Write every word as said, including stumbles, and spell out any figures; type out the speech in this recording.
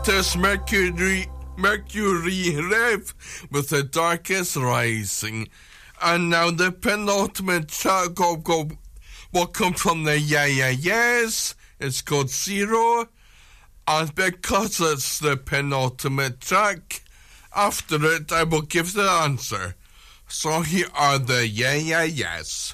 This Mercury, Mercury Rev with The Darkest Rising. And now the penultimate track will, go, will come from the Yeah Yeah Yeahs. It's called Zero. And because it's the penultimate track, after it I will give the answer. So here are the Yeah Yeah Yeahs.